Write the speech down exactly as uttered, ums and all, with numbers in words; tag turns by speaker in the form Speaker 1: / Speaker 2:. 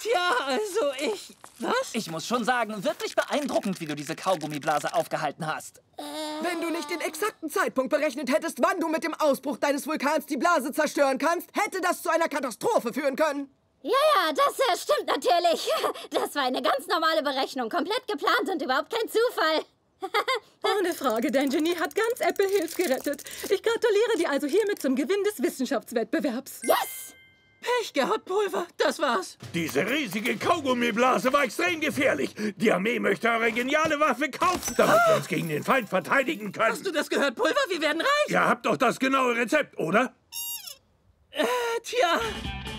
Speaker 1: Tja, also ich... Was?
Speaker 2: Ich muss schon sagen, wirklich beeindruckend, wie du diese Kaugummiblase aufgehalten hast.
Speaker 3: Wenn du nicht den exakten Zeitpunkt berechnet hättest, wann du mit dem Ausbruch deines Vulkans die Blase zerstören kannst, hätte das zu einer Katastrophe führen können.
Speaker 4: Ja, ja, das äh, stimmt natürlich. Das war eine ganz normale Berechnung, komplett geplant und überhaupt kein Zufall.
Speaker 5: Ohne Frage, dein Genie hat ganz Apple Hills gerettet. Ich gratuliere dir also hiermit zum Gewinn des Wissenschaftswettbewerbs.
Speaker 4: Yes!
Speaker 1: Pech gehabt, Pulver. Das war's.
Speaker 6: Diese riesige Kaugummiblase war extrem gefährlich. Die Armee möchte eure geniale Waffe kaufen, damit wir uns gegen den Feind verteidigen können.
Speaker 1: Hast du das gehört, Pulver? Wir werden reich.
Speaker 6: Ihr habt doch das genaue Rezept, oder?
Speaker 1: Äh, tja...